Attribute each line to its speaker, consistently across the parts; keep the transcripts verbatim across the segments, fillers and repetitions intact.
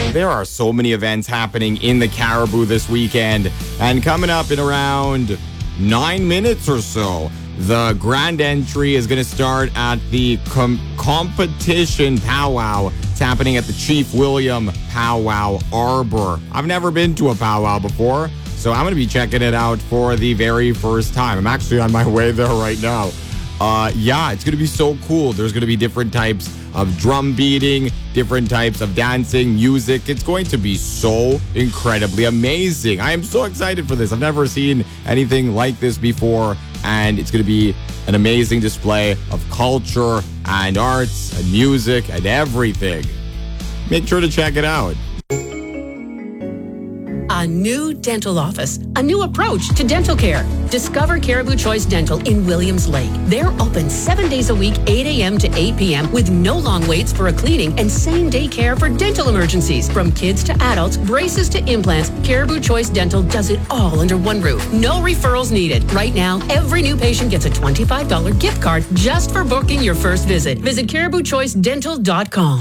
Speaker 1: There are so many events happening in the Caribou this weekend. And coming up in around nine minutes or so, the grand entry is going to start at the com- competition powwow. It's happening at the Chief William Powwow Arbor. I've never been to a powwow before, so I'm going to be checking it out for the very first time. I'm actually on my way there right now. Uh, yeah, it's going to be so cool. There's going to be different types of drum beating, different types of dancing, music. It's going to be so incredibly amazing. I am so excited for this. I've never seen anything like this before, and it's going to be an amazing display of culture and arts and music and everything. Make sure to check it out.
Speaker 2: A new dental office, a new approach to dental care. Discover Caribou Choice Dental in Williams Lake. They're open seven days a week, eight a.m. to eight p.m. with no long waits for a cleaning and same-day care for dental emergencies. From kids to adults, braces to implants, Caribou Choice Dental does it all under one roof. No referrals needed. Right now, every new patient gets a twenty-five dollars gift card just for booking your first visit. Visit caribou choice dental dot com.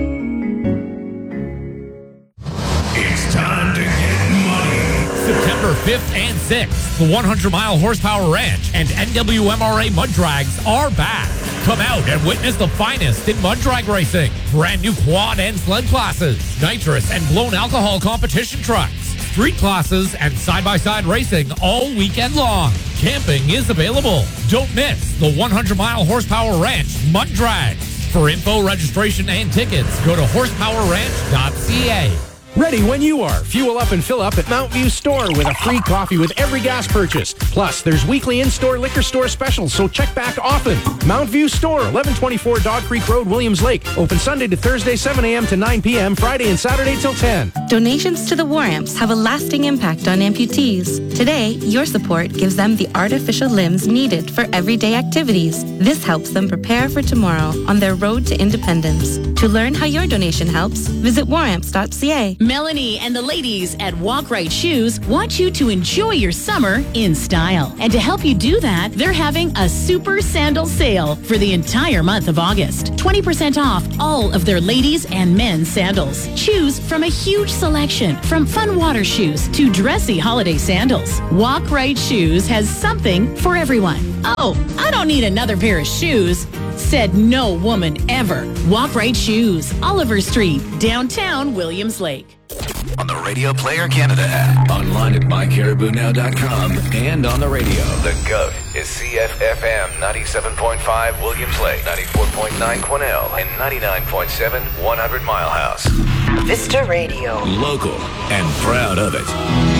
Speaker 3: It's time to get money.
Speaker 4: September fifth and sixth, the one hundred mile Horsepower Ranch and N W M R A Mud Drags are back. Come out and witness the finest in mud drag racing. Brand new quad and sled classes, nitrous and blown alcohol competition trucks, street classes, and side-by-side racing all weekend long. Camping is available. Don't miss the one hundred mile Horsepower Ranch Mud Drags. For info, registration, and tickets, go to horsepower ranch dot c a.
Speaker 5: Ready when you are. Fuel up and fill up at Mount View Store with a free coffee with every gas purchase. Plus, there's weekly in-store liquor store specials, so check back often. Mount View Store, eleven twenty-four Dog Creek Road, Williams Lake. Open Sunday to Thursday, seven a.m. to nine p.m., Friday and Saturday till ten.
Speaker 6: Donations to the War Amps have a lasting impact on amputees. Today, your support gives them the artificial limbs needed for everyday activities. This helps them prepare for tomorrow on their road to independence. To learn how your donation helps, visit war amps dot c a.
Speaker 7: Melanie and the ladies at Walk Right Shoes want you to enjoy your summer in style. And to help you do that, they're having a super sandal sale for the entire month of August. twenty percent off all of their ladies and men's sandals. Choose from a huge selection, from fun water shoes to dressy holiday sandals. Walk Right Shoes has something for everyone. Oh, I don't need another pair of shoes, said no woman ever. Walk Right Shoes, Oliver Street, downtown Williams Lake.
Speaker 3: On the Radio Player Canada app, online at my caribou now dot com, and on the radio.
Speaker 8: The GOAT is C F F M ninety-seven point five Williams Lake, ninety-four point nine Quesnel, and ninety-nine point seven one hundred Mile House.
Speaker 9: Vista Radio.
Speaker 3: Local and proud of it.